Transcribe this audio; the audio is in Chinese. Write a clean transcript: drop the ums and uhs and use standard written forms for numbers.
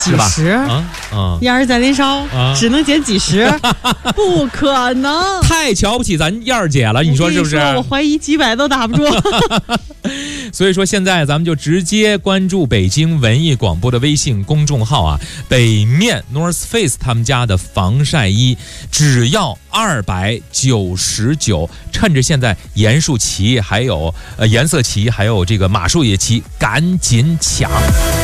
几十？一而再林少只能减几十，不可能！ 太瞧不起咱燕儿姐了，你说是不是？ 我怀疑几百都打不住。 所以说现在咱们就直接关注北京文艺广播的微信公众号啊，北面 North Face 他们家的防晒衣只要299，趁着现在颜数齐，还有颜色齐，还有这个码数也齐，赶紧抢！